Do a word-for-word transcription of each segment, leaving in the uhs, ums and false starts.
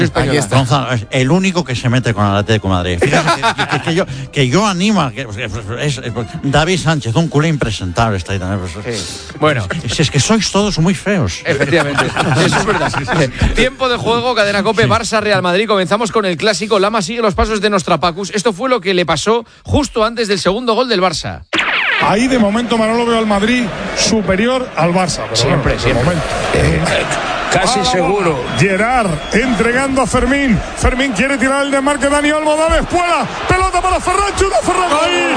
Gonzalo es el único que se mete con el Atlético de Madrid. Fíjate que, que, que yo que yo animo que es, es, David Sánchez, un culé impresentable está ahí también. Sí. Bueno, si es que sois todos muy feos. Efectivamente, eso es verdad. Sí, sí. Tiempo de juego, Cadena COPE, sí. Barça Real Madrid. Comenzamos con el clásico. Lama sigue los pasos de Nostrapacus. Esto fue lo que le pasó justo antes del segundo gol del Barça. Ahí de momento Manolo veo al Madrid superior al Barça. Pero siempre, bueno, siempre. Momento. Eh, casi ah, seguro. Gerard entregando a Fermín. Fermín quiere tirar el desmarque. Dani Olmo da la espuela. Pelota para Ferran. Chuta Ferran. Ahí.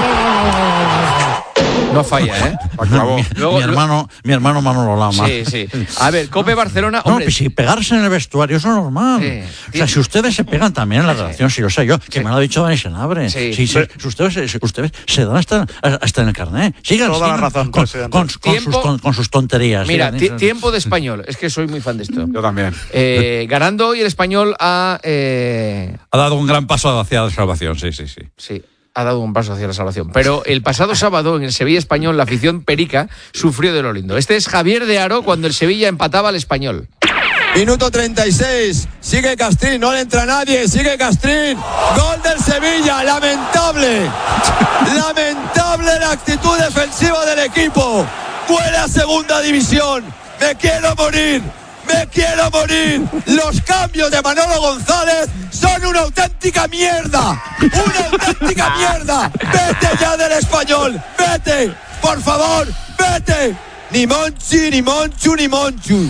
No falla, ¿eh? No, mi, Luego, mi hermano, mi hermano Manolo Lama. Sí, sí. A ver, COPE Barcelona. Hombre. No, pues si pegarse en el vestuario eso es normal. Sí, o sea, si ustedes se pegan también en la redacción, si lo sé yo, que sí. me lo ha dicho Dani Senabre. Sí. Si, si, si ustedes, si ustedes se dan hasta, hasta en el carnet. Sigan, Toda sigan la razón, con, con, con, sus, con, con sus tonterías. Mira, sigan, tiempo de Español. Es que soy muy fan de esto. Yo también. Eh, ganando hoy el Español ha... Eh... Ha dado un gran paso hacia la salvación, sí, sí, sí. Sí. Ha dado un paso hacia la salvación. Pero el pasado sábado en el Sevilla Español la afición perica sufrió de lo lindo. Este es Javier de Aro cuando el Sevilla empataba al Español. Minuto treinta y seis, sigue Castrín, no le entra nadie, sigue Castrín, gol del Sevilla, lamentable, lamentable la actitud defensiva del equipo, huele a segunda división, me quiero morir. ¡Me quiero morir! Los cambios de Manolo González son una auténtica mierda. ¡Una auténtica mierda! ¡Vete ya del Español! ¡Vete! ¡Por favor! ¡Vete! Ni Monchi, ni Monchu, ni Monchu.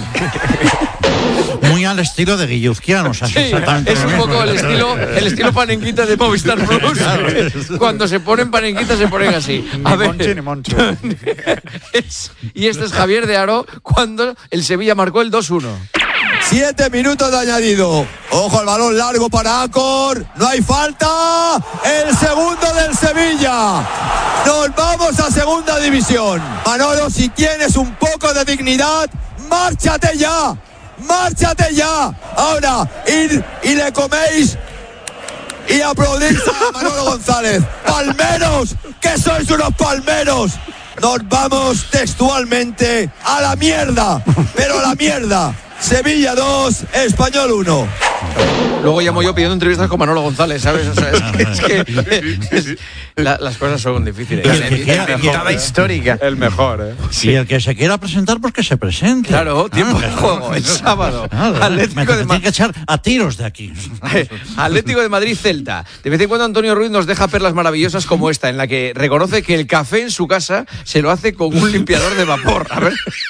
Muy al estilo de Guilluzquiano. O sea, sí, es un poco el estilo, el estilo panenquita de Movistar Plus. Cuando se ponen panenquitas se ponen así. A ni ver. Monchi, ni Monchu. Es, y este es Javier de Aro cuando el Sevilla marcó el dos uno. Siete minutos de añadido. Ojo al balón largo para Acor. No hay falta. El segundo del Sevilla. Nos vamos a segunda división. Manolo, si tienes un poco de dignidad, márchate ya. Márchate ya. Ahora, ir y le coméis y aplaudís a Manolo González. Palmeros, que sois unos palmeros. Nos vamos textualmente a la mierda. Pero a la mierda. Sevilla dos, Español uno. Luego llamo yo pidiendo entrevistas con Manolo González, ¿sabes? O sea, es que, es que es, la, las cosas son difíciles. El que quiera, invitada histórica. El mejor, ¿eh? Sí. Y el que se quiera presentar, pues que se presente. Claro, tiempo de juego, el sábado. Claro, Atlético me, me de Madrid. Tiene que echar a tiros de aquí. Atlético de Madrid, Celta. De vez en cuando Antonio Ruiz nos deja perlas maravillosas como esta, en la que reconoce que el café en su casa se lo hace con un limpiador de vapor. A ver.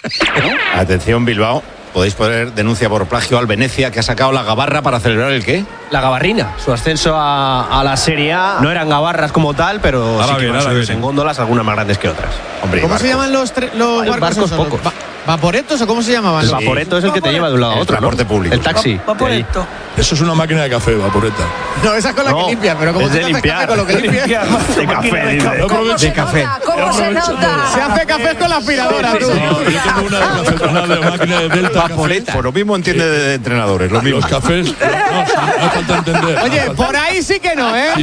Atención, Bilbao. Podéis poner denuncia por plagio al Venecia, que ha sacado la gabarra para celebrar el ¿qué? La gabarrina, su ascenso a, a la Serie A. No eran gabarras como tal, pero ahora sí que bien, van a en góndolas, algunas más grandes que otras. Hombre, ¿cómo se llaman los, tre- los barcos? barcos pocos. Va- ¿Vaporetos o cómo se llamaban? El vaporeto es el que te lleva de un lado a otro. El transporte ¿no? público. El taxi. Vaporeto. Eso es una máquina de café, vaporeta. No, esa es con la No, que limpia, pero como es de limpiar. Con lo que limpia. De café, dice. ¿Cómo de café. ¿Cómo se nota? Se hace café con la aspiradora, No, tú. yo tengo una de café, de máquina de Delta. Vaporeta. Por lo mismo entiende de entrenadores, lo mismo. Los cafés, no, no falta entender. Oye, por ahí sí que no, ¿eh?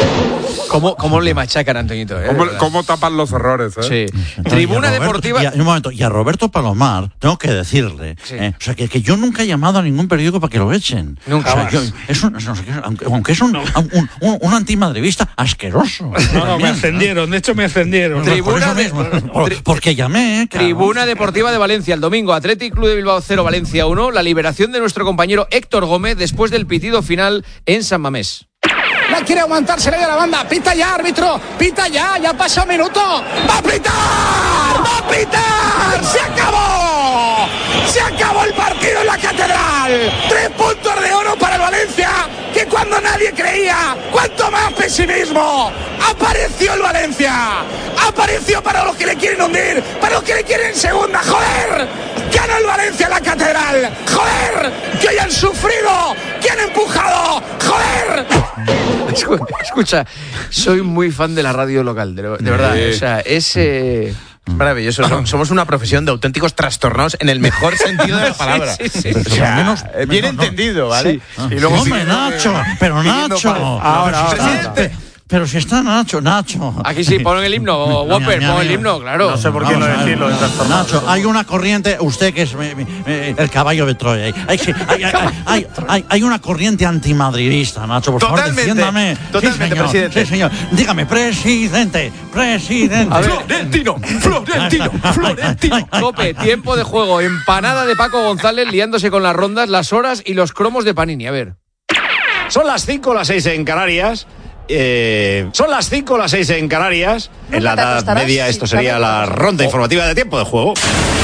¿Cómo, cómo le machacan a Antoñito? ¿eh? ¿Cómo, ¿Cómo tapan los errores? ¿eh? Sí. Tribuna Roberto, Deportiva. Y a, un momento, y a Roberto Palomar, tengo que decirle, Sí. eh, o sea, que, que yo nunca he llamado a ningún periódico para que lo echen. Nunca. O sea, yo, es un, no sé qué, aunque, aunque es un, un, un, un antimadridista asqueroso. No, no, me ascendieron, de hecho me ascendieron. Tri- Por eso Tribuna de- mismo, tri- por- porque llamé. Eh, claro. Tribuna Deportiva de Valencia el domingo. Athletic Club de Bilbao cero, Valencia uno. La liberación de nuestro compañero Héctor Gómez después del pitido final en San Mamés. La quiere aguantar, se le da la banda. Pita ya, árbitro. Pita ya, ya pasa un minuto. ¡Va a pitar! ¡Va a pitar! ¡Se acabó! ¡Se acabó el partido en la Catedral! Tres puntos de oro para el Valencia, que cuando nadie creía, cuanto más pesimismo, apareció el Valencia. Apareció para los que le quieren hundir, para los que le quieren segunda. ¡Joder! ¡Gana el Valencia en la Catedral! ¡Joder! ¡Que hayan sufrido! ¡Que han empujado! ¡Joder! Escucha, soy muy fan de la radio local, de, de verdad. O sea, es eh, Maravilloso. So- Somos una profesión de auténticos trastornados en el mejor sentido de la palabra. Sí, sí, sí. O sea, menos- bien no, no. entendido, ¿vale? Sí. Y luego, hombre, Nacho, pero Nacho. Ahora, ahora, Presidente, pero si está Nacho, Nacho. Aquí sí, pon el himno, Whopper, pon el himno, claro. No sé por qué no decirlo. Nacho, hay una corriente, usted que es me, me, me, el caballo de Troya. Hay, hay, hay, hay, hay, hay una corriente antimadridista, Nacho, por favor, defiéndame. Totalmente, sí, señor, presidente. Sí, señor. Dígame, presidente, presidente. A ver, Florentino, Florentino, Florentino. Cope, tiempo de juego, empanada de Paco González liándose con las rondas, las horas y los cromos de Panini. A ver. Son las cinco, las seis en Canarias. Eh, son las cinco, las seis en Canarias. En la Edad Media esto sería la ronda informativa de tiempo de juego.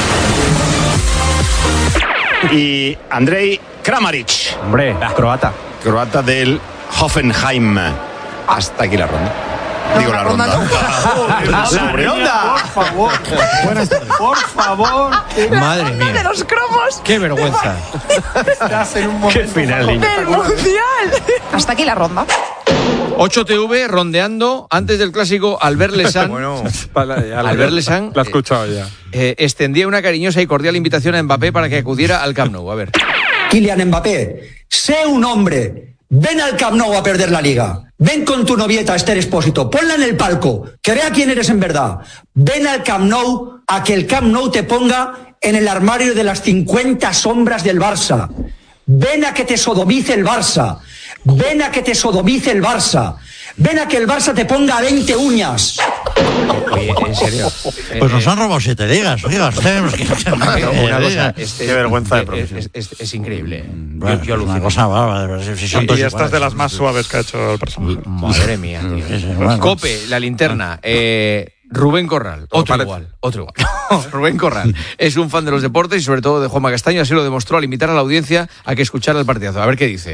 Y Andrej Kramaric. Hombre, croata. Croata del Hoffenheim. Hasta aquí la ronda. Digo la ronda. ¡La ronda! Por favor. Buenas tardes. Por favor. Madre mía. De los cromos Qué vergüenza. Estás en un momento. ¡Qué final! del mundial. Hasta aquí la ronda. ocho T V rondeando antes del clásico Albert Lesan. Bueno, ya Albert Lesan lo he escuchado ya. eh, extendía una cariñosa y cordial invitación a Mbappé para que acudiera al Camp Nou. A ver. Kylian Mbappé, sé un hombre. Ven al Camp Nou a perder la Liga. Ven con tu novieta Esther Expósito. Ponla en el palco. Que vea quién eres en verdad. Ven al Camp Nou a que el Camp Nou te ponga en el armario de las cincuenta sombras del Barça. Ven a que te sodomice el Barça. Ven a que te sodomice el Barça. Ven a que el Barça te ponga veinte uñas. Oye, en serio. Pues nos han robado siete ligas, oiga, usted. Una cosa, este, Qué vergüenza de es, profesión. es, es, es increíble. Bueno, yo, yo una alucino. cosa bárbara. Si son Y, todos y esta es iguales. de las más suaves que ha hecho el personaje. Madre mía, tío. Sí, sí, bueno. Cope, la linterna. Eh, Rubén Corral, otro parece. igual, otro igual. Rubén Corral es un fan de los deportes y sobre todo de Juanma Castaño, así lo demostró al invitar a la audiencia a que escuchara el partidazo. A ver qué dice.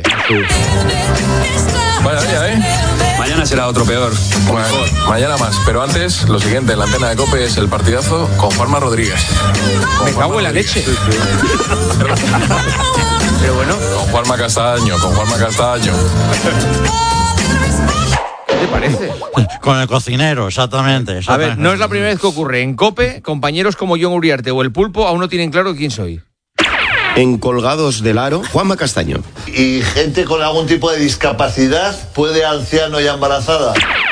Vaya día, ¿eh? Mañana será otro peor. Bueno, mañana más. Pero antes, lo siguiente, en la antena de COPE es el partidazo con Juanma Rodríguez. Con Me Juanma cago en la Rodríguez. leche. Pero bueno, Con Juanma Castaño, con Juanma Castaño. ¿qué te parece? Con el cocinero, exactamente, A exactamente. ver, no es la primera vez que ocurre. En COPE, compañeros como John Uriarte o El Pulpo aún no tienen claro quién soy. En Colgados del Aro, Juanma Castaño. ¿Y gente con algún tipo de discapacidad puede anciano y embarazada?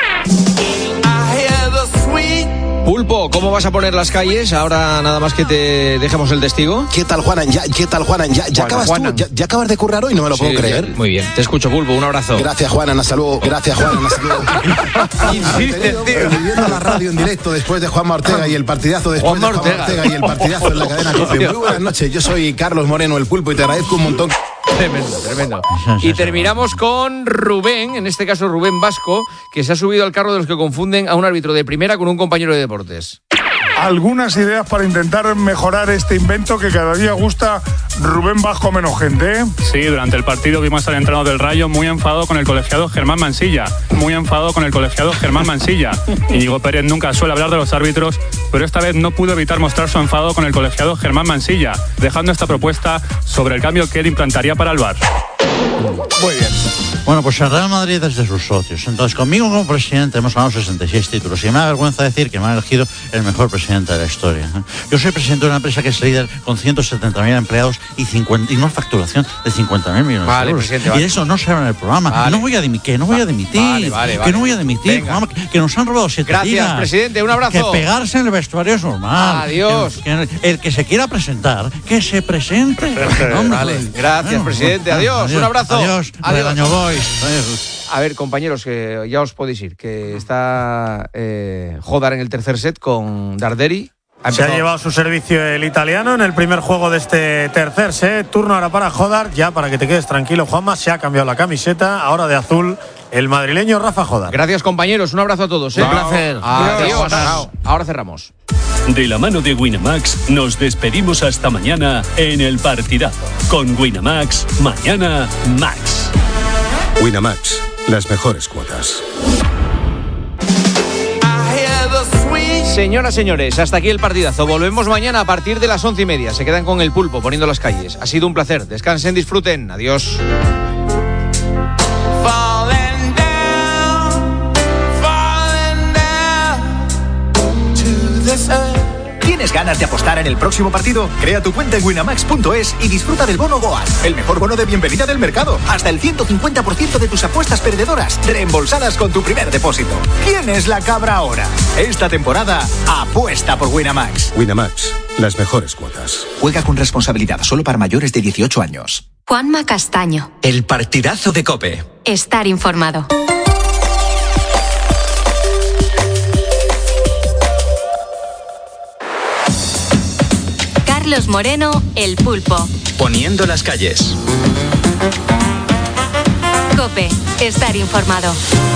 Pulpo, ¿cómo vas a poner las calles? Ahora nada más que te dejemos el testigo. ¿Qué tal, Juanan? Ya, ¿Qué tal, Juanan? ¿Ya, ya Juanan, acabas Juanan. tú? ¿Ya, ya acabas de currar hoy? No me lo Sí, puedo creer. Muy bien, te escucho, Pulpo, un abrazo. Gracias, Juanan, hasta luego. Gracias, Juanan, hasta luego. Insiste, tío. Viviendo la radio en directo después de Juanma Ortega y el partidazo después Juanma de Juanma Ortega. Ortega y el partidazo en la cadena COPE. Muy buenas noches, yo soy Carlos Moreno, el Pulpo, y te agradezco un montón. Tremendo, tremendo. Y terminamos con Rubén, en este caso Rubén Vasco, que se ha subido al carro de los que confunden a un árbitro de primera con un compañero de deportes. Algunas ideas para intentar mejorar este invento que cada día gusta Rubén Vasco menos gente, ¿eh? Sí, durante el partido vimos al entrenador del Rayo muy enfadado con el colegiado Germán Mansilla. Muy enfadado con el colegiado Germán Mansilla. Íñigo Pérez nunca suele hablar de los árbitros, pero esta vez no pudo evitar mostrar su enfado con el colegiado Germán Mansilla, dejando esta propuesta sobre el cambio que él implantaría para el V A R. Muy bien. Bueno, pues el Real Madrid es de sus socios. Entonces, conmigo como presidente hemos ganado sesenta y seis títulos y me da vergüenza decir que me han elegido el mejor presidente de la historia. Yo soy presidente de una empresa que es líder con ciento setenta mil empleados y, cincuenta, y una facturación de cincuenta mil millones Vale, de euros. presidente, Y vale. de eso no se habla en el programa. Vale. No voy a dimitir, que no voy a dimitir. Vale, vale, que vale. no voy a dimitir. Venga. Juanma, que, que nos han robado siete Gracias, ligas. presidente, un abrazo. Que pegarse en el vestuario es normal. Adiós. Que- que el que se quiera presentar, que se presente. Hombre, Vale, pues, gracias, bueno, presidente. bueno, Adiós, un abrazo. Adiós. Adiós. Redaño Boys. Adiós. A ver, compañeros, que ya os podéis ir, que está eh, Jodar en el tercer set con Darderi. Se ha llevado su servicio el italiano en el primer juego de este tercer set. Turno ahora para Jodar. Ya para que te quedes tranquilo, Juanma, se ha cambiado la camiseta. Ahora de azul, el madrileño Rafa Jodar. Gracias, compañeros. Un abrazo a todos. ¿eh? Un placer. Adiós. Adiós. Chao. Ahora cerramos. De la mano de Winamax nos despedimos hasta mañana en el partidazo. Con Winamax, mañana Max. Winamax, las mejores cuotas. Señoras, señores, hasta aquí el partidazo. Volvemos mañana a partir de las once y media. Se quedan con el Pulpo poniendo las calles. Ha sido un placer. Descansen, disfruten. Adiós. ¿Quién ¿Tienes ganas de apostar en el próximo partido? Crea tu cuenta en winamax punto es y disfruta del bono Goal, el mejor bono de bienvenida del mercado. Hasta el ciento cincuenta por ciento de tus apuestas perdedoras reembolsadas con tu primer depósito. ¿Quién es la cabra ahora? Esta temporada apuesta por Winamax. Winamax, las mejores cuotas. Juega con responsabilidad, solo para mayores de dieciocho años. Juanma Castaño. El partidazo de COPE. Estar informado. Carlos Moreno, El Pulpo. Poniendo las calles. COPE. Estar informado.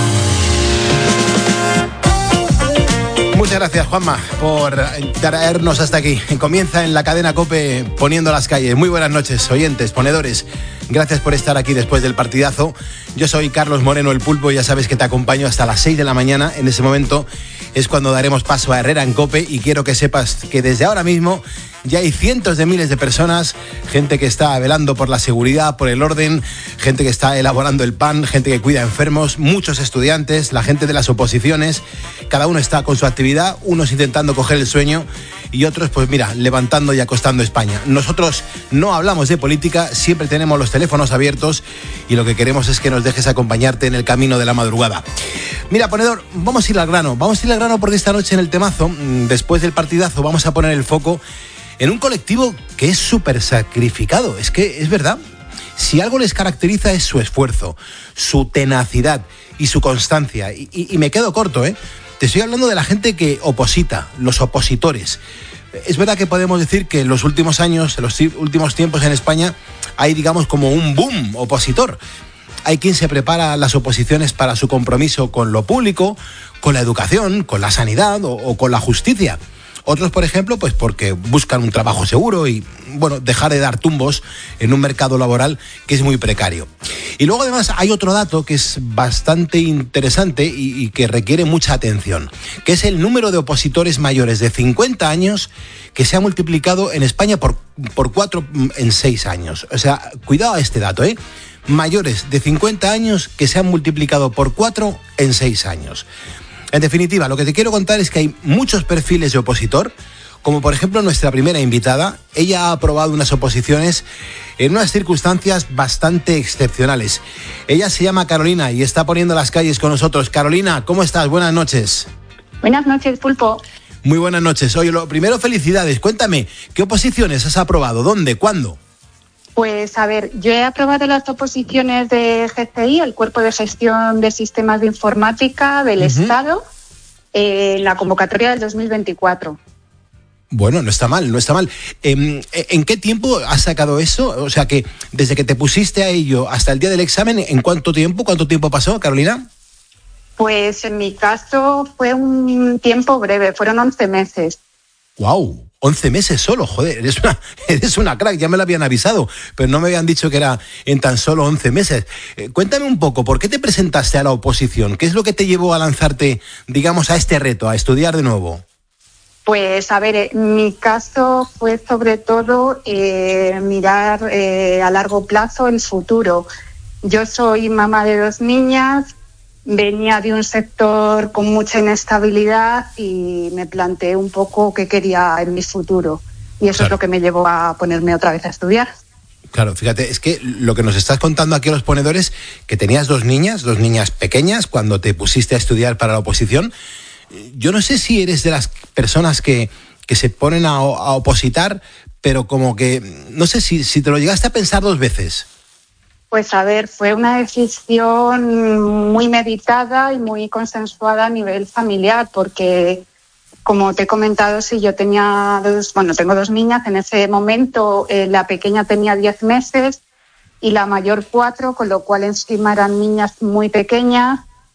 Muchas gracias, Juanma, por traernos hasta aquí. Comienza en la cadena COPE Poniendo las calles. Muy buenas noches, oyentes, ponedores. Gracias por estar aquí después del partidazo. Yo soy Carlos Moreno, El Pulpo, y ya sabes que te acompaño hasta las seis de la mañana. En ese momento es cuando daremos paso a Herrera en COPE, y quiero que sepas que desde ahora mismo ya hay cientos de miles de personas, gente que está velando por la seguridad, por el orden, gente que está elaborando el pan, gente que cuida enfermos, muchos estudiantes, la gente de las oposiciones. Cada uno está con su actividad, unos intentando coger el sueño y otros, pues mira, levantando y acostando España. Nosotros no hablamos de política, siempre tenemos los teléfonos abiertos y lo que queremos es que nos dejes acompañarte en el camino de la madrugada. Mira, ponedor, vamos a ir al grano, vamos a ir al grano porque esta noche en el temazo, después del partidazo, vamos a poner el foco en un colectivo que es súper sacrificado. Es que es verdad, si algo les caracteriza es su esfuerzo, su tenacidad y su constancia. Y, y, y me quedo corto, ¿eh? Te estoy hablando de la gente que oposita, los opositores. Es verdad que podemos decir que en los últimos años, en los últimos tiempos en España, hay, digamos, como un boom opositor. Hay quien se prepara las oposiciones para su compromiso con lo público, con la educación, con la sanidad o, o con la justicia. Otros, por ejemplo, pues porque buscan un trabajo seguro y, bueno, dejar de dar tumbos en un mercado laboral que es muy precario. Y luego, además, hay otro dato que es bastante interesante y, y que requiere mucha atención, que es el número de opositores mayores de cincuenta años que se ha multiplicado en España por, por cuatro en seis años. O sea, cuidado a este dato, ¿eh? Mayores de cincuenta años que se han multiplicado por cuatro en seis años. En definitiva, lo que te quiero contar es que hay muchos perfiles de opositor, como por ejemplo nuestra primera invitada. Ella ha aprobado unas oposiciones en unas circunstancias bastante excepcionales. Ella se llama Carolina y está poniendo las calles con nosotros. Carolina, ¿cómo estás? Buenas noches. Buenas noches, Pulpo. Muy buenas noches. Oye, lo primero, felicidades. Cuéntame, ¿qué oposiciones has aprobado? ¿Dónde? ¿Cuándo? Pues a ver, yo he aprobado las oposiciones de G C I, el Cuerpo de Gestión de Sistemas de Informática del uh-huh. Estado, eh, en la convocatoria del dos mil veinticuatro. Bueno, no está mal, no está mal. ¿En, ¿En qué tiempo has sacado eso? O sea, que desde que te pusiste a ello hasta el día del examen, ¿en cuánto tiempo? ¿Cuánto tiempo pasó, Carolina? Pues en mi caso fue un tiempo breve, fueron once meses. ¡Guau! once meses solo, joder, eres una, eres una crack, ya me lo habían avisado, pero no me habían dicho que era en tan solo once meses. Eh, cuéntame un poco, ¿por qué te presentaste a la oposición? ¿Qué es lo que te llevó a lanzarte, digamos, a este reto, a estudiar de nuevo? Pues, a ver, en mi caso fue sobre todo eh, mirar eh, a largo plazo el futuro. Yo soy mamá de dos niñas, venía de un sector con mucha inestabilidad y me planteé un poco qué quería en mi futuro. Y eso claro. es lo que me llevó a ponerme otra vez a estudiar. Claro, fíjate, es que lo que nos estás contando aquí a los ponedores, que tenías dos niñas, dos niñas pequeñas, cuando te pusiste a estudiar para la oposición. Yo no sé si eres de las personas que, que se ponen a, a opositar, pero como que, no sé si, si te lo llegaste a pensar dos veces. Pues a ver, fue una decisión muy meditada y muy consensuada a nivel familiar, porque como te he comentado, sí, yo tenía dos, bueno, tengo dos niñas, en ese momento eh, la pequeña tenía diez meses y la mayor cuatro, con lo cual encima eran niñas muy pequeñas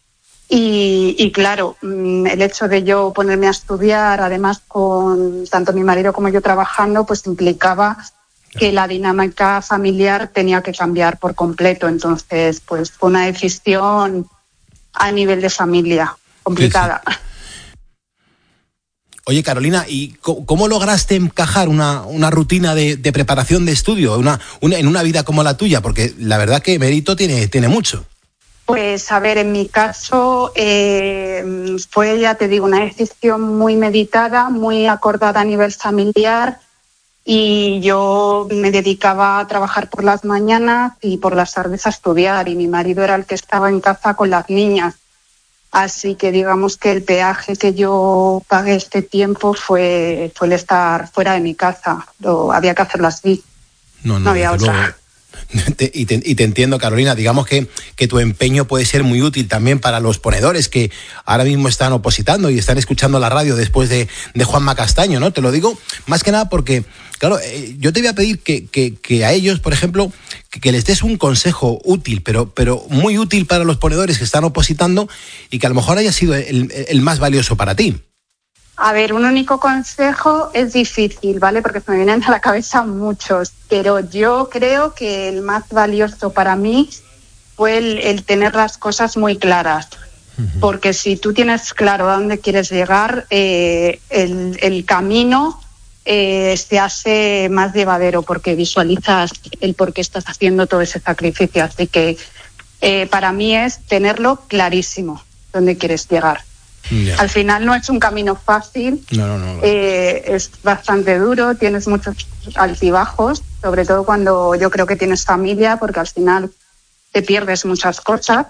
y, y claro, el hecho de yo ponerme a estudiar, además con tanto mi marido como yo trabajando, pues implicaba que la dinámica familiar tenía que cambiar por completo. Entonces, pues fue una decisión a nivel de familia complicada. Sí, sí. Oye, Carolina, ¿y cómo lograste encajar una, una rutina de, de preparación de estudio una, una, en una vida como la tuya? Porque la verdad que mérito tiene, tiene mucho. Pues a ver, en mi caso eh, fue, ya te digo, una decisión muy meditada, muy acordada a nivel familiar, y yo me dedicaba a trabajar por las mañanas y por las tardes a estudiar, y mi marido era el que estaba en casa con las niñas. Así que digamos que el peaje que yo pagué este tiempo fue, fue el estar fuera de mi casa. Lo, había que hacerlo así. No, no, no había otra. Luego... Te, y, te, y te entiendo, Carolina. Digamos que, que tu empeño puede ser muy útil también para los ponedores que ahora mismo están opositando y están escuchando la radio después de, de Juanma Castaño, ¿no? Te lo digo más que nada porque, claro, eh, yo te voy a pedir que, que, que a ellos, por ejemplo, que, que les des un consejo útil, pero, pero muy útil para los ponedores que están opositando y que a lo mejor haya sido el, el más valioso para ti. A ver, un único consejo es difícil, ¿vale? Porque se me vienen a la cabeza muchos, pero yo creo que el más valioso para mí fue el, el tener las cosas muy claras. Uh-huh. Porque si tú tienes claro a dónde quieres llegar, eh, el, el camino eh, se hace más llevadero porque visualizas el por qué estás haciendo todo ese sacrificio. Así que eh, para mí es tenerlo clarísimo dónde quieres llegar. Yeah. Al final no es un camino fácil, no, no, no, no. Eh, es bastante duro, tienes muchos altibajos, sobre todo cuando yo creo que tienes familia, porque al final te pierdes muchas cosas,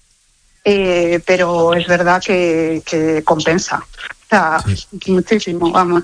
eh, pero es verdad que, que compensa, o sea, sí. muchísimo, vamos.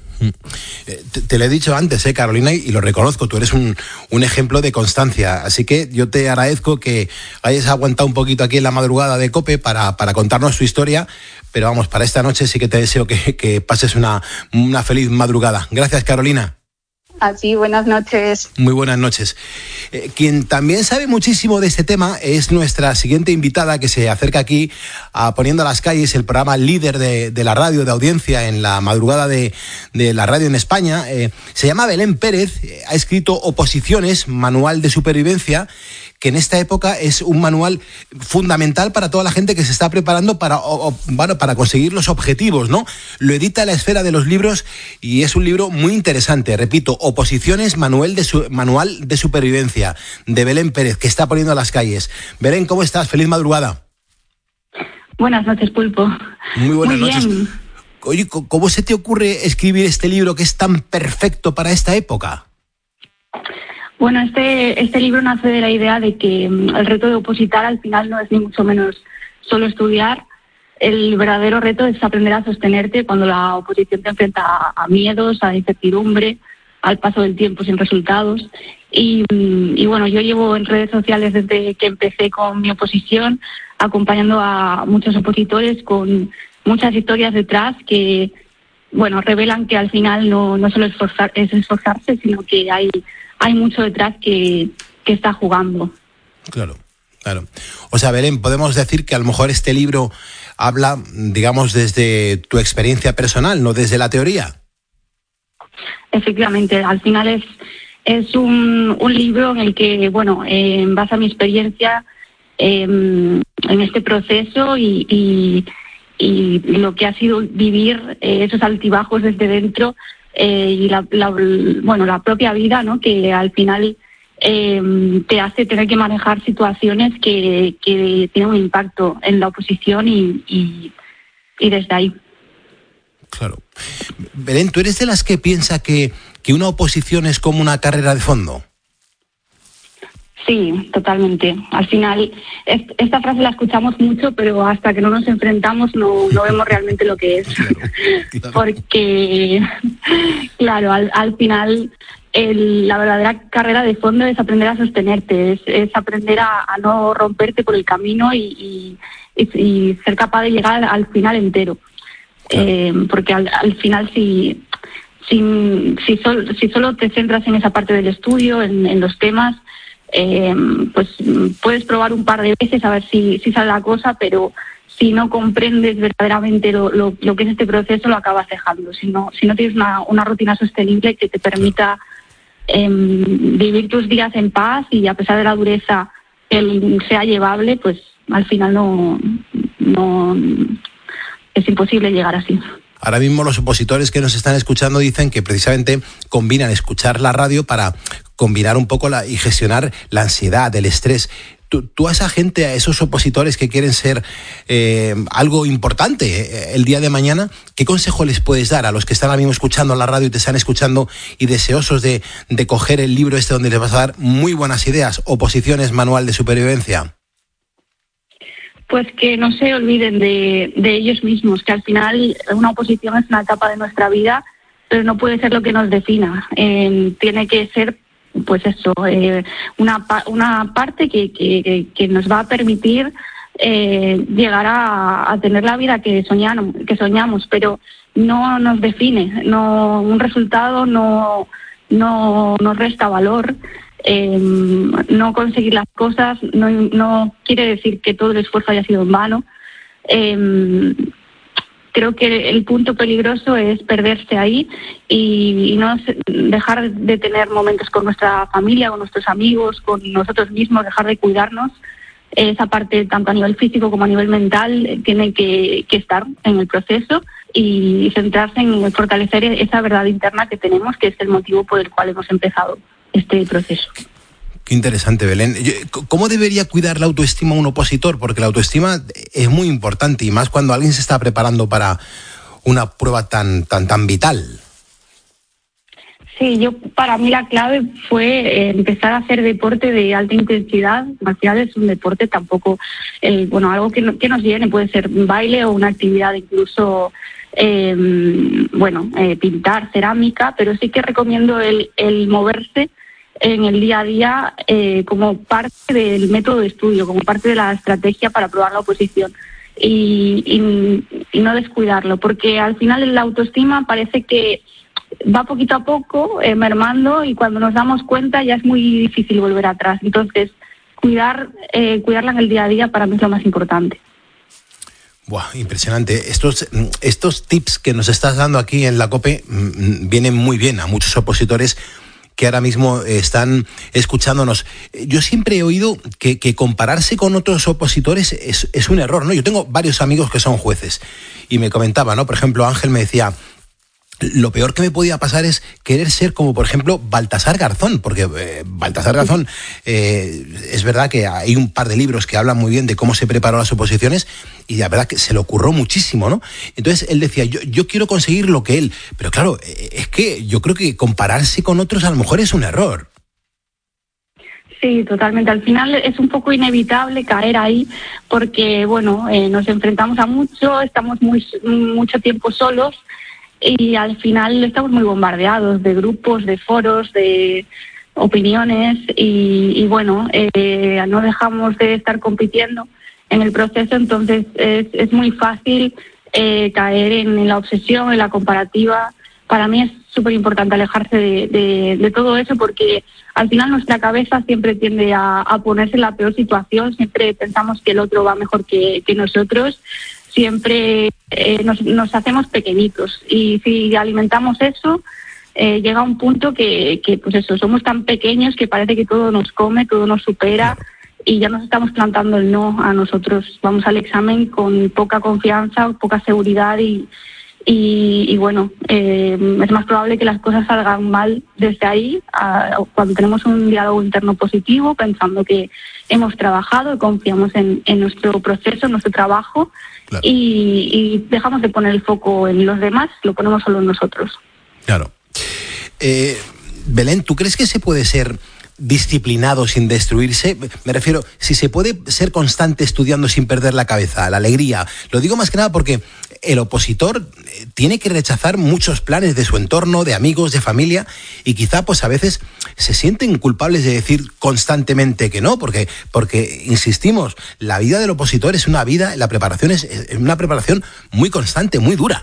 Te, te lo he dicho antes, eh, Carolina, y lo reconozco, tú eres un, un ejemplo de constancia, así que yo te agradezco que hayas aguantado un poquito aquí en la madrugada de COPE para, para contarnos tu historia, pero vamos, para esta noche sí que te deseo que, que pases una, una feliz madrugada. Gracias, Carolina. A ti, buenas noches. Muy buenas noches. Eh, quien también sabe muchísimo de este tema es nuestra siguiente invitada que se acerca aquí a Poniendo a las Calles, el programa líder de, de la radio, de audiencia en la madrugada de, de la radio en España. Eh, se llama Belén Pérez, eh, ha escrito Oposiciones, manual de supervivencia, que en esta época es un manual fundamental para toda la gente que se está preparando para, o, o, bueno, para conseguir los objetivos, ¿no? Lo edita La Esfera de los Libros y es un libro muy interesante. Repito, Oposiciones, manual de, su, manual de supervivencia, de Belén Pérez, que está Poniendo a las Calles. Belén, ¿cómo estás? Feliz madrugada. Buenas noches, Pulpo. Muy buenas muy noches. Bien. Oye, ¿cómo se te ocurre escribir este libro que es tan perfecto para esta época? Bueno, este, este libro nace de la idea de que el reto de opositar al final no es ni mucho menos solo estudiar. El verdadero reto es aprender a sostenerte cuando la oposición te enfrenta a, a miedos, a incertidumbre, al paso del tiempo sin resultados. Y, y bueno, yo llevo en redes sociales desde que empecé con mi oposición, acompañando a muchos opositores con muchas historias detrás que, bueno, revelan que al final no, no solo esforzar, es esforzarse, sino que hay... hay mucho detrás que, que está jugando. Claro, claro. O sea, Belén, podemos decir que a lo mejor este libro habla, digamos, desde tu experiencia personal, no desde la teoría. Efectivamente, al final es, es un, un libro en el que, bueno, eh, en base a mi experiencia eh, en este proceso y, y, y lo que ha sido vivir eh, esos altibajos desde dentro, Eh, y la, la, bueno, la propia vida, ¿no? Que al final eh, te hace tener que manejar situaciones que, que tienen un impacto en la oposición y, y, y desde ahí. Claro. Belén, ¿tú eres de las que piensa que, que una oposición es como una carrera de fondo? Sí, totalmente. Al final, es, esta frase la escuchamos mucho, pero hasta que no nos enfrentamos no, no vemos realmente lo que es. Claro, claro. Porque, claro, al, al final el, la verdadera carrera de fondo es aprender a sostenerte, es, es aprender a, a no romperte por el camino y, y, y ser capaz de llegar al final entero. Claro. Eh, porque al, al final si, si, si, sol, si solo te centras en esa parte del estudio, en, en los temas, Eh, pues puedes probar un par de veces a ver si, si sale la cosa, pero si no comprendes verdaderamente lo, lo, lo que es este proceso, lo acabas dejando. Si no, si no tienes una, una rutina sostenible que te permita eh, vivir tus días en paz y a pesar de la dureza el, sea llevable, pues al final no, no es imposible llegar así. Ahora mismo los opositores que nos están escuchando dicen que precisamente combinan escuchar la radio para combinar un poco la, y gestionar la ansiedad, el estrés. tú, tú a esa gente, a esos opositores que quieren ser eh, algo importante eh, el día de mañana, ¿qué consejo les puedes dar a los que están ahora mismo escuchando la radio y te están escuchando y deseosos de, de coger el libro este donde les vas a dar muy buenas ideas, Oposiciones, Manual de Supervivencia? Pues que no se olviden de, de ellos mismos, que al final una oposición es una etapa de nuestra vida, pero no puede ser lo que nos defina. Eh, tiene que ser, pues eso, eh, una, una parte que, que, que nos va a permitir eh, llegar a, a tener la vida que soñamos, que soñamos, pero no nos define. No, un resultado no, no nos resta valor. Eh, no conseguir las cosas no, no quiere decir que todo el esfuerzo haya sido en vano. Eh, creo que el punto peligroso es perderse ahí y, y no dejar de tener momentos con nuestra familia, con nuestros amigos, con nosotros mismos, dejar de cuidarnos. Esa parte, tanto a nivel físico como a nivel mental, tiene que, que estar en el proceso y centrarse en fortalecer esa verdad interna que tenemos, que es el motivo por el cual hemos empezado este proceso. Qué interesante, Belén. ¿Cómo debería cuidar la autoestima un opositor? Porque la autoestima es muy importante y más cuando alguien se está preparando para una prueba tan, tan, tan vital. Sí, yo para mí la clave fue eh, empezar a hacer deporte de alta intensidad. Marcial es un deporte tampoco, eh, bueno, algo que, no, que nos llene, puede ser un baile o una actividad incluso, eh, bueno, eh, pintar, cerámica, pero sí que recomiendo el, el moverse en el día a día eh, como parte del método de estudio, como parte de la estrategia para probar la oposición y, y, y no descuidarlo, porque al final la autoestima parece que va poquito a poco eh, mermando y cuando nos damos cuenta ya es muy difícil volver atrás. Entonces, cuidar eh, cuidarla en el día a día para mí es lo más importante. Buah, impresionante. Estos, estos tips que nos estás dando aquí en la COPE mmm, vienen muy bien a muchos opositores que ahora mismo están escuchándonos. Yo siempre he oído que, que compararse con otros opositores es, es un error, ¿no? Yo tengo varios amigos que son jueces y me comentaban, ¿no? Por ejemplo, Ángel me decía, lo peor que me podía pasar es querer ser como, por ejemplo, Baltasar Garzón, porque eh, Baltasar Garzón, eh, es verdad que hay un par de libros que hablan muy bien de cómo se preparó las oposiciones y la verdad que se le ocurrió muchísimo, ¿no? Entonces él decía, yo, yo quiero conseguir lo que él, pero claro, eh, es que yo creo que compararse con otros a lo mejor es un error. Sí, totalmente. Al final es un poco inevitable caer ahí porque, bueno, eh, nos enfrentamos a mucho, estamos muy mucho tiempo solos y al final estamos muy bombardeados de grupos, de foros, de opiniones y, y bueno, eh, no dejamos de estar compitiendo en el proceso, entonces es, es muy fácil eh, caer en, en la obsesión, en la comparativa. Para mí es súper importante alejarse de, de, de todo eso porque al final nuestra cabeza siempre tiende a, a ponerse en la peor situación, siempre pensamos que el otro va mejor que, que nosotros, siempre eh, nos, nos hacemos pequeñitos y si alimentamos eso eh, llega un punto que, que pues eso, somos tan pequeños que parece que todo nos come, todo nos supera y ya nos estamos plantando el no a nosotros. Vamos al examen con poca confianza, poca seguridad y, y, y bueno, eh, es más probable que las cosas salgan mal desde ahí a, cuando tenemos un diálogo interno positivo, pensando que hemos trabajado y confiamos en, en nuestro proceso, en nuestro trabajo. Claro. Y, y dejamos de poner el foco en los demás, lo ponemos solo en nosotros. Claro. Eh, Belén, ¿tú crees que se puede ser disciplinado sin destruirse? Me refiero, si se puede ser constante estudiando sin perder la cabeza, la alegría. Lo digo más que nada porque el opositor tiene que rechazar muchos planes de su entorno, de amigos, de familia, y quizá pues a veces se sienten culpables de decir constantemente que no, porque, porque insistimos, la vida del opositor es una vida, la preparación es, es una preparación muy constante, muy dura.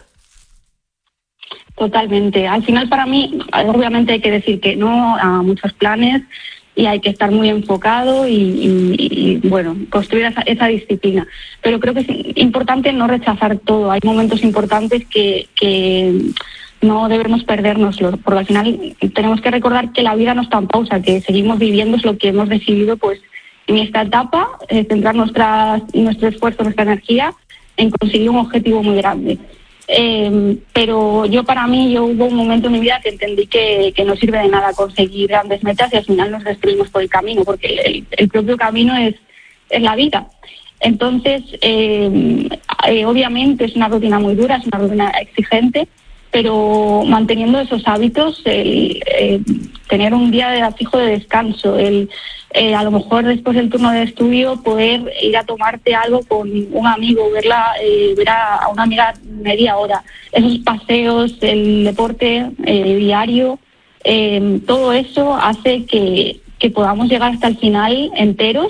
Totalmente. Al final para mí, obviamente hay que decir que no a muchos planes y hay que estar muy enfocado y, y, y bueno, construir esa, esa disciplina. Pero creo que es importante no rechazar todo. Hay momentos importantes que, que no debemos perdérnoslos, porque al final tenemos que recordar que la vida no está en pausa, que seguimos viviendo, es lo que hemos decidido pues en esta etapa, eh, centrar nuestra, nuestro esfuerzo, nuestra energía en conseguir un objetivo muy grande. Eh, pero yo para mí, yo hubo un momento en mi vida que entendí que, que no sirve de nada conseguir grandes metas y al final nos destruimos por el camino, porque el, el propio camino es, es la vida. Entonces, eh, eh, obviamente es una rutina muy dura, es una rutina exigente, pero manteniendo esos hábitos, el, eh, tener un día de fijo de descanso, el eh, a lo mejor después del turno de estudio poder ir a tomarte algo con un amigo, verla, eh, ver a, a una amiga media hora, esos paseos, el deporte eh, diario, eh, todo eso hace que, que podamos llegar hasta el final enteros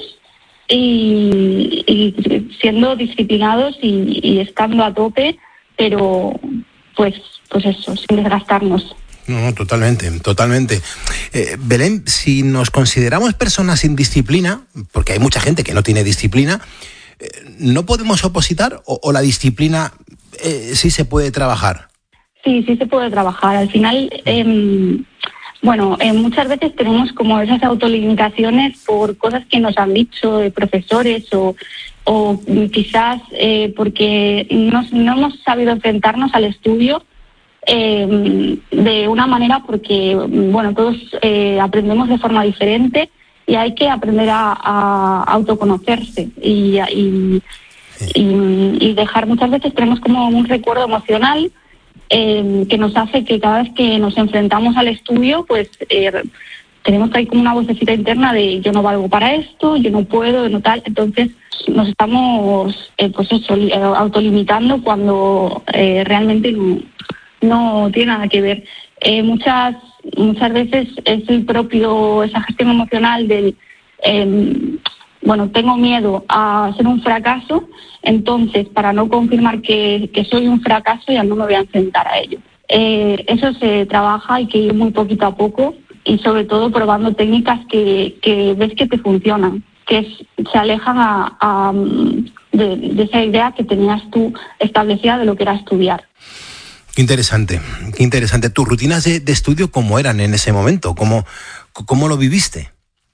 y, y siendo disciplinados y, y estando a tope, pero pues pues eso, sin desgastarnos. No, totalmente, totalmente. Eh, Belén, si nos consideramos personas sin disciplina, porque hay mucha gente que no tiene disciplina, eh, ¿no podemos opositar o, o la disciplina eh, sí se puede trabajar? Sí, sí se puede trabajar. Al final, eh, bueno, eh, muchas veces tenemos como esas autolimitaciones por cosas que nos han dicho de profesores o, o quizás eh, porque no, no hemos sabido enfrentarnos al estudio Eh, de una manera porque, bueno, todos eh, aprendemos de forma diferente y hay que aprender a, a autoconocerse y, y, y, y dejar, muchas veces tenemos como un recuerdo emocional eh, que nos hace que cada vez que nos enfrentamos al estudio, pues eh, tenemos que hay como una vocecita interna de yo no valgo para esto, yo no puedo, no tal, entonces nos estamos eh, pues eso, autolimitando cuando eh, realmente no no tiene nada que ver. Eh, muchas muchas veces es el propio, esa gestión emocional del, eh, bueno, tengo miedo a ser un fracaso, entonces para no confirmar que, que soy un fracaso ya no me voy a enfrentar a ello. Eh, eso se trabaja, hay que ir muy poquito a poco y sobre todo probando técnicas que, que ves que te funcionan, que es, se alejan a, a, de, de esa idea que tenías tú establecida de lo que era estudiar. Qué interesante, qué interesante. ¿Tus rutinas de, de estudio cómo eran en ese momento? ¿Cómo, cómo lo viviste?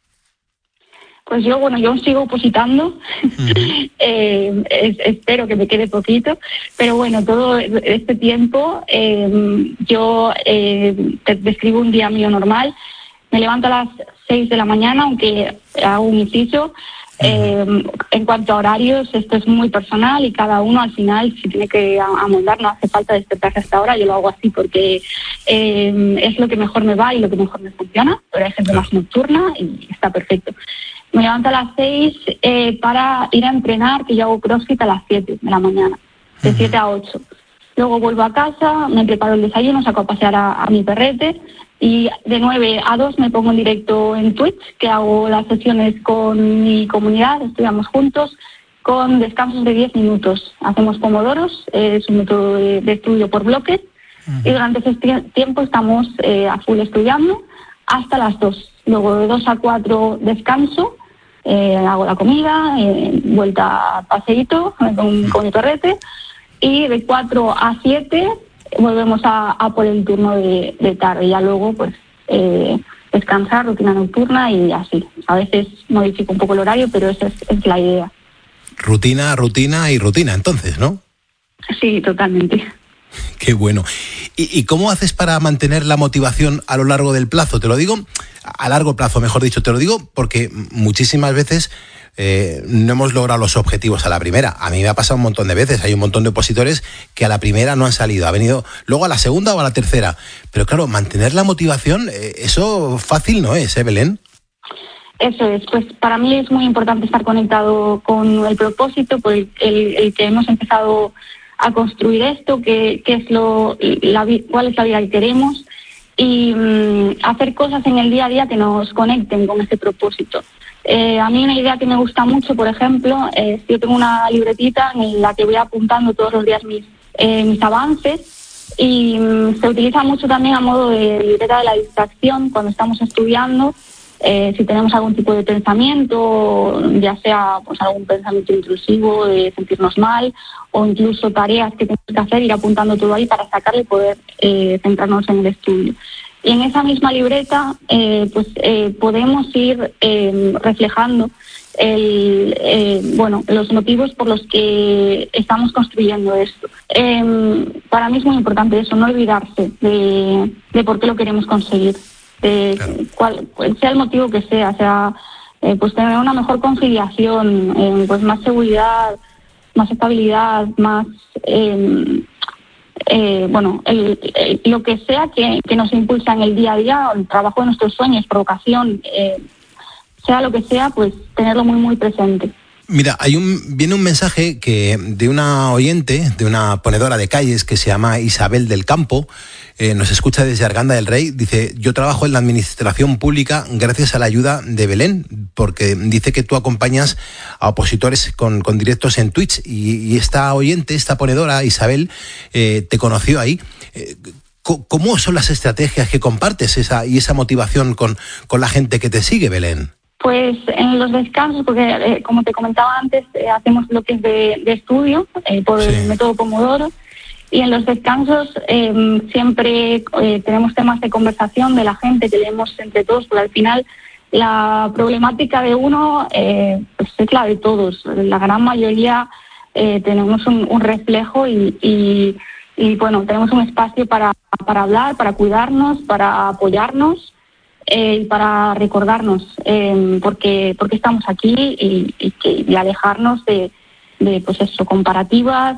Pues yo, bueno, yo sigo opositando, uh-huh. eh, es, espero que me quede poquito, pero bueno, todo este tiempo eh, yo eh, te describo un día mío normal, me levanto a las seis de la mañana, aunque hago un inciso. Eh, en cuanto a horarios, esto es muy personal y cada uno al final si tiene que amoldar, no hace falta despertarse hasta ahora, yo lo hago así porque eh, es lo que mejor me va y lo que mejor me funciona, pero hay gente más nocturna y está perfecto. Me levanto a las seis eh, para ir a entrenar, que yo hago CrossFit a las siete de la mañana, de siete a ocho. Luego vuelvo a casa, me preparo el desayuno, saco a pasear a, a mi perrete y de nueve a dos me pongo en directo en Twitch, que hago las sesiones con mi comunidad, estudiamos juntos, con descansos de diez minutos. Hacemos pomodoros, eh, es un método de, de estudio por bloques, uh-huh. y durante ese tiempo estamos eh, a full estudiando hasta las dos. Luego de dos a cuatro descanso, eh, hago la comida, eh, vuelta a paseíto con, con mi perrete, y de cuatro a siete volvemos a, a por el turno de, de tarde. Ya luego, pues, eh, descansar, rutina nocturna y así. A veces modifico un poco el horario, pero esa es, es la idea. Rutina, rutina y rutina, entonces, ¿no? Sí, totalmente. Qué bueno. ¿Y, ¿Y cómo haces para mantener la motivación a lo largo del plazo? Te lo digo, a largo plazo, mejor dicho, te lo digo porque muchísimas veces eh, no hemos logrado los objetivos a la primera. A mí me ha pasado un montón de veces. Hay un montón de opositores que a la primera no han salido. Ha venido luego a la segunda o a la tercera. Pero claro, mantener la motivación, eh, eso fácil no es, ¿eh, Belén? Eso es, pues para mí es muy importante estar conectado con el propósito, por el, el, el que hemos empezado a construir esto, que, que es lo, la, cuál es la vida que queremos y um, hacer cosas en el día a día que nos conecten con ese propósito. Eh, a mí una idea que me gusta mucho, por ejemplo, es yo tengo una libretita en la que voy apuntando todos los días mis, eh, mis avances y um, se utiliza mucho también a modo de libreta de la distracción cuando estamos estudiando. Eh, si tenemos algún tipo de pensamiento, ya sea pues algún pensamiento intrusivo de sentirnos mal o incluso tareas que tenemos que hacer, ir apuntando todo ahí para sacarle y poder eh, centrarnos en el estudio. Y en esa misma libreta eh, pues eh, podemos ir eh, reflejando el, eh, bueno, los motivos por los que estamos construyendo esto. Eh, para mí es muy importante eso, no olvidarse de, de por qué lo queremos conseguir. De cual, sea el motivo que sea, sea eh, pues tener una mejor conciliación, eh, pues más seguridad, más estabilidad, más eh, eh, bueno, el, el, lo que sea que, que nos impulsa en el día a día, el trabajo de nuestros sueños, provocación, eh, sea lo que sea, pues tenerlo muy muy presente. Mira, hay un viene un mensaje que de una oyente, de una ponedora de calles que se llama Isabel del Campo, eh, nos escucha desde Arganda del Rey. Dice: yo trabajo en la administración pública gracias a la ayuda de Belén, porque dice que tú acompañas a opositores con, con directos en Twitch, y, y esta oyente, esta ponedora, Isabel, eh, te conoció ahí. Eh, ¿Cómo son las estrategias que compartes esa y esa motivación con, con la gente que te sigue, Belén? Pues en los descansos, porque eh, como te comentaba antes, eh, hacemos bloques de, de estudio eh, por sí. el método Pomodoro, y en los descansos eh, siempre eh, tenemos temas de conversación de la gente que leemos entre todos, porque al final la problemática de uno eh, pues es la de todos. La gran mayoría eh, tenemos un, un reflejo y, y, y bueno, tenemos un espacio para, para hablar, para cuidarnos, para apoyarnos. Y eh, para recordarnos eh, porque porque estamos aquí y, y, que, y alejarnos de, de pues eso, comparativas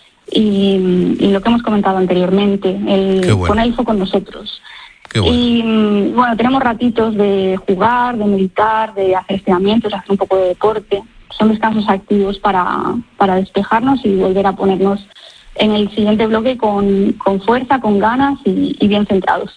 y, y lo que hemos comentado anteriormente, el bueno. poner el foco con nosotros. Bueno. Y bueno, tenemos ratitos de jugar, de meditar, de hacer estiramientos, hacer un poco de deporte. Son descansos activos para, para despejarnos y volver a ponernos en el siguiente bloque con, con fuerza, con ganas y, y bien centrados.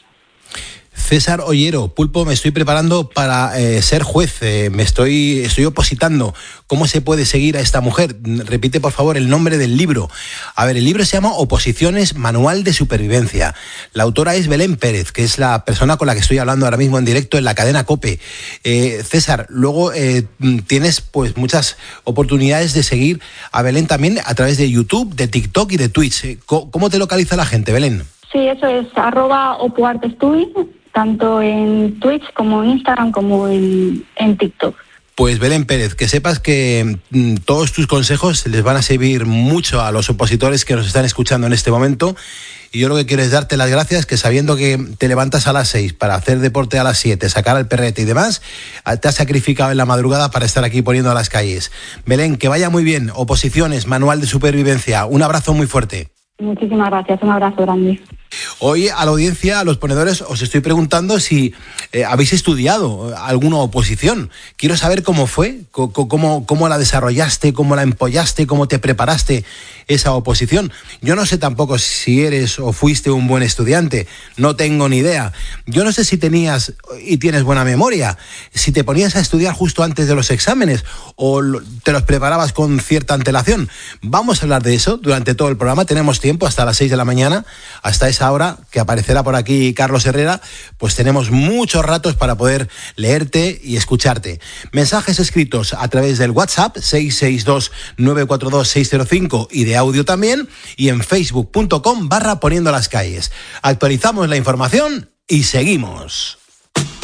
César Ollero, Pulpo, me estoy preparando para eh, ser juez, eh, me estoy, estoy opositando. ¿Cómo se puede seguir a esta mujer? Repite, por favor, el nombre del libro. A ver, el libro se llama Oposiciones, Manual de Supervivencia. La autora es Belén Pérez, que es la persona con la que estoy hablando ahora mismo en directo en la cadena COPE. Eh, César, luego eh, tienes pues muchas oportunidades de seguir a Belén también a través de YouTube, de TikTok y de Twitch. ¿Cómo te localiza la gente, Belén? Sí, eso es arroba opoartestui, tanto en Twitch como en Instagram como en, en TikTok. Pues Belén Pérez, que sepas que mm, todos tus consejos les van a servir mucho a los opositores que nos están escuchando en este momento, y yo lo que quiero es darte las gracias, que sabiendo que te levantas a las seis para hacer deporte a las siete, sacar al perrete y demás, te has sacrificado en la madrugada para estar aquí poniendo a las calles. Belén, que vaya muy bien. Oposiciones, Manual de Supervivencia. Un abrazo muy fuerte. Muchísimas gracias, un abrazo grande. Hoy a la audiencia, a los ponedores, os estoy preguntando si eh, habéis estudiado alguna oposición. Quiero saber cómo fue, cómo, cómo, cómo la desarrollaste, cómo la empollaste, cómo te preparaste esa oposición. Yo no sé tampoco si eres o fuiste un buen estudiante, no tengo ni idea. Yo no sé si tenías y tienes buena memoria, si te ponías a estudiar justo antes de los exámenes o te los preparabas con cierta antelación. Vamos a hablar de eso durante todo el programa, tenemos tiempo hasta las seis de la mañana, hasta esa hora que aparecerá por aquí Carlos Herrera, pues tenemos muchos ratos para poder leerte y escucharte. Mensajes escritos a través del WhatsApp seis seis dos nueve cuatro dos seis cero cinco y de audio también, y en facebook punto com barra poniendo las calles. Actualizamos la información y seguimos.